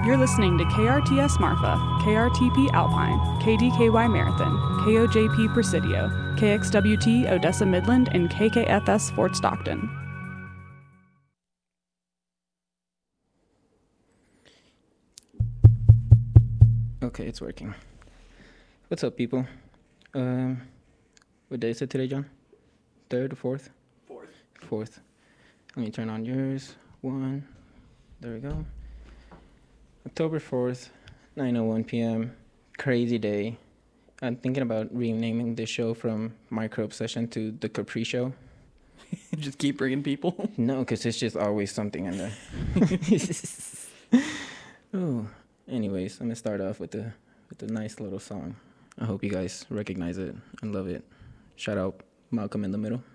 You're listening to KRTS Marfa, KRTP Alpine, KDKY Marathon, KOJP Presidio, KXWT Odessa Midland, and KKFS Fort Stockton. Okay, it's working. What's up, people? What day is it today, John? Third or fourth? Fourth. Let me turn on yours. One. There we go. October 4th, 9:01 p.m. Crazy day. I'm thinking about renaming this show from Micro Obsession to The Capri Show. Just keep bringing people? No, because it's just always something in there. Oh. Anyways, I'm going to start off with a nice little song. I hope you guys recognize it and love it. Shout out Malcolm in the Middle.